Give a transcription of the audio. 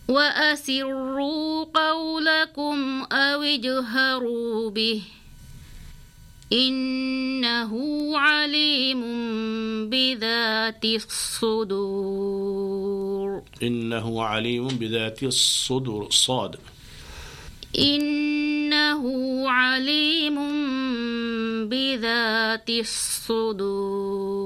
وأسروا قولكم أو اجهروا به إنه عليم بذات الصدور. إنه عليم بذات الصدور. صاد. إنه عليم بذات الصدور.